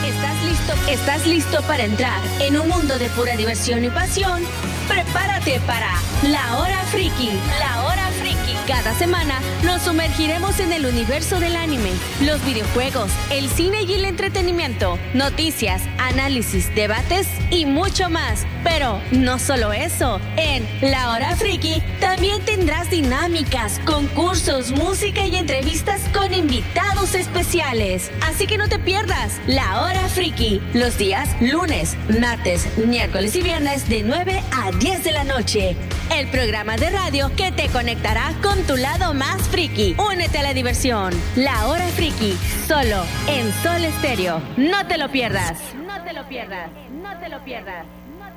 ¿Estás listo para entrar en un mundo de pura diversión y pasión? Prepárate para La Hora Friki. La Hora Friki. Cada semana nos sumergiremos en el universo del anime, los videojuegos, el cine y el entretenimiento, noticias, análisis, debates y mucho más. Pero no solo eso, en La Hora Friki también tendrás dinámicas, concursos, música y entrevistas con invitados especiales. Así que no te pierdas La Hora Friki, los días lunes, martes, miércoles y viernes de 9 a 10 de la noche. El programa de radio que te conectará con tu lado más friki. Únete a la diversión. La Hora Friki, solo en Sol Estéreo. No te lo pierdas. No te lo pierdas. No te lo pierdas.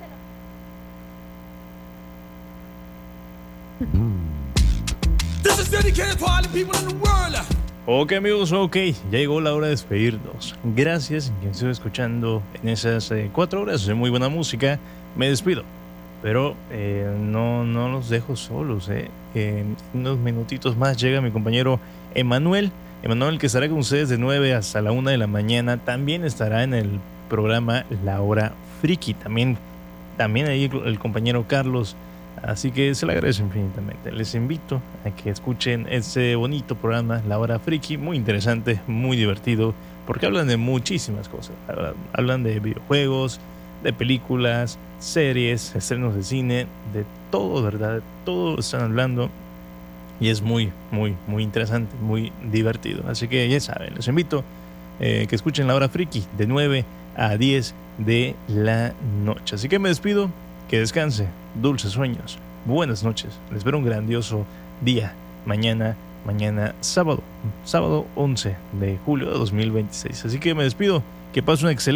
Ok amigos, ok, ya llegó la hora de despedirnos. Gracias quien estuvo escuchando en esas 4 horas de muy buena música. Me despido, pero no los dejo solos. En unos minutitos más llega mi compañero Emanuel, que estará con ustedes de 9 hasta la 1 de la mañana. También estará en el programa La Hora Friki. También ahí el compañero Carlos. Así que se le agradece infinitamente. Les invito a que escuchen este bonito programa, La Hora Friki, muy interesante, muy divertido, porque hablan de muchísimas cosas. Hablan de videojuegos, de películas, series, estrenos de cine, de todo, ¿verdad? De todo están hablando y es muy, muy, muy interesante, muy divertido. Así que ya saben, les invito que escuchen La Hora Friki de 9 a 10 de la noche. Así que me despido. Que descanse, dulces sueños, buenas noches. Les espero un grandioso día. Mañana sábado 11 de julio de 2026. Así que me despido. Que pasen una excelente